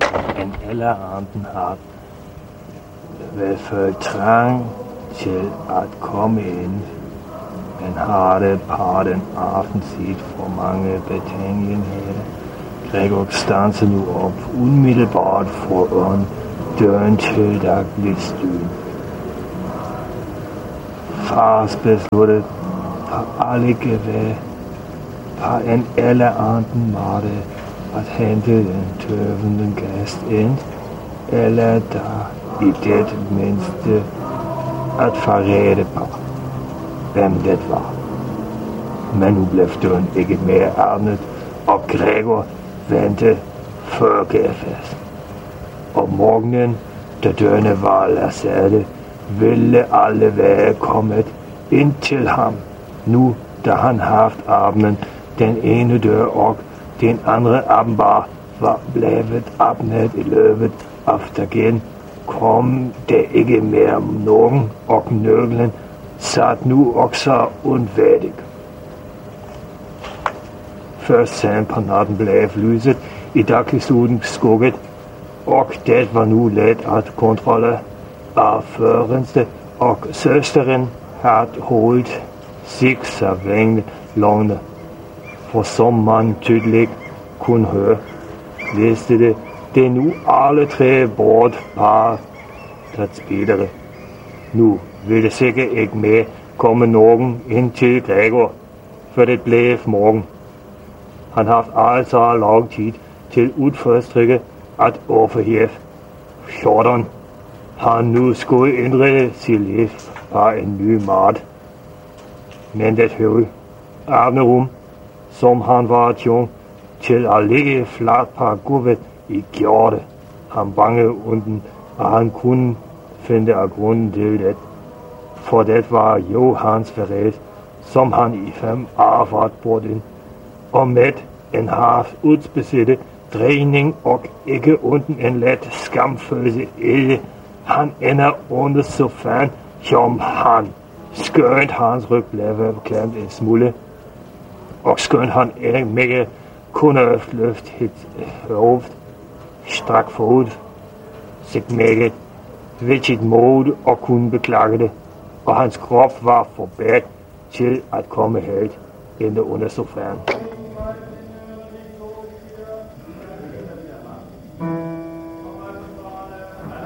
en alle anden har været for trang til at komme ind, men har det par den aften set for mange betænkeligheder. Gregor standser nu op umiddelbart foran døren til dagligstuen. Fars besluttet på alle gevær på en eller anden måde at hente den tøvende gæst ind, eller der i det mindste at forrette på, hvem det var. Men nu blev døren ikke mere åbnet, og Gregor ventede forgæves. Om morgenen, da dørene var lassatte, ville alle være kommet ind til ham. Nu, da han haft åbnet den ene dør, og den andre åbenbar var blevet åbnet i løbet af dagen, kom der ikke mere nogen, og nøglen satt nu også undværdig. Først sent på natten blev lyset i dagligstuen skugget, og det var nu let at kontrollere. Førende og søsteren havde holdt sig sædvanligt låne, for som man tydeligt kunne høre, vidste det nu alle tre bort par spillere. Nu ville sikkert ikke mere komme nogen ind til Gregor, for det blev morgen. Han havde altså lang tid til udforstrikke at overhæve 14. Han nu skulle indrede sit liv på en ny mat. Men det høje Abnerum, som han var tvunget til at ligge fladt på gulvet i, gjorde han bange uden, at han kunne finde af grunden til det. For det var jo hans forræd, som han i 5 år var bort ind, og med en haft udspecitte drejning og ikke uden en let skamfølelse ikke. Han ender under sofaen, som han skønt hans ryg blev klemt en smule, og skønt han ikke kunne løfte sit hoved strak forud, sit mægget ved sit mod og kunne beklage det, og hans krop var forberedt til at komme helt inde under sofaen.